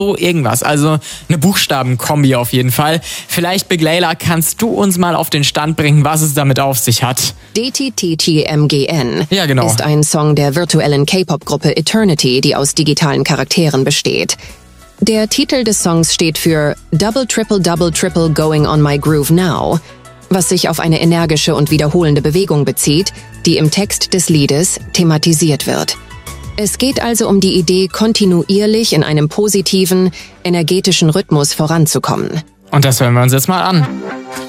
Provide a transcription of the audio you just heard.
so irgendwas. Also eine Buchstabenkombi auf jeden Fall. Vielleicht, Big Layla, kannst du uns mal auf den Stand bringen, was es damit auf sich hat? DTTGMGN Ja, genau. ist ein Song der virtuellen K-Pop-Gruppe Eternity, die aus digitalen Charakteren besteht. Der Titel des Songs steht für Double Triple Double Triple Going on My Groove Now, was sich auf eine energische und wiederholende Bewegung bezieht, die im Text des Liedes thematisiert wird. Es geht also um die Idee, kontinuierlich in einem positiven, energetischen Rhythmus voranzukommen. Und das hören wir uns jetzt mal an.